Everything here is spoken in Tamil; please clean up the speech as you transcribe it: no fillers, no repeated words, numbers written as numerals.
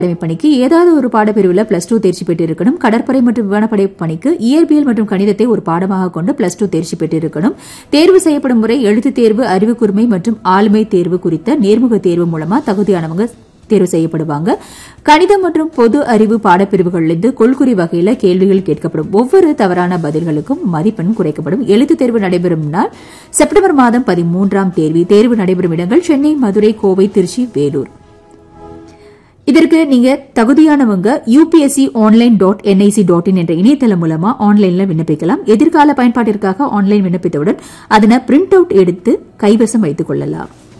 பணிக்கு ஏதாவது ஒரு பாடப்பிரிவில் +2 தேர்ச்சி பெற்றிருக்கணும். கடற்படை மற்றும் விமானப்படை பணிக்கு இயற்பியல் மற்றும் கணிதத்தை ஒரு பாடமாக கொண்டு +2 தேர்ச்சி பெற்றிருக்கணும். தேர்வு செய்யப்படும் முறை எழுத்துத் தேர்வு, அறிவுக்கூர்மை மற்றும் ஆளுமை தேர்வு குறித்த நேர்முக தேர்வு மூலமா தகுதியானவங்க தேர்வு செய்யப்படுவாங்க. கணிதம் மற்றும் பொது அறிவு பாடப்பிரிவுகளிலிருந்து கொள்குறி வகையில கேள்விகள் கேட்கப்படும். ஒவ்வொரு தவறான பதில்களுக்கும் மதிப்பெண் குறைக்கப்படும். எழுத்துத் தேர்வு நடைபெறும் நாள் செப்டம்பர் மாதம் 13ஆம் தேதி. தேர்வு நடைபெறும் இடங்கள் சென்னை, மதுரை, கோவை, திருச்சி, வேலூர். இதற்கு நீங்க தகுதியானவங்க upsconline.nic.in என்ற இணையதளம் மூலமா ஆன்லைன்ல விண்ணப்பிக்கலாம். எதிர்கால பயன்பாட்டிற்காக ஆன்லைன் விண்ணப்பித்தவுடன் அதனை பிரிண்ட் அவுட் எடுத்து கைவசம் வைத்துக் கொள்ளலாம்.